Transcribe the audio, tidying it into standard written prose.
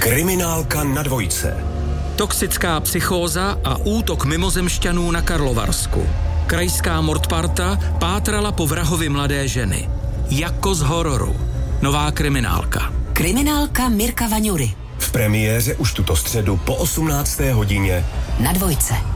Kriminálka na dvojce. Toxická psychóza a útok mimozemšťanů na Karlovarsku. Krajská mordparta pátrala po vrahovi mladé ženy. Jako z hororu. Nová kriminálka. Kriminálka Mirka Vaňury. V premiéře už tuto středu po 18. hodině na dvojce.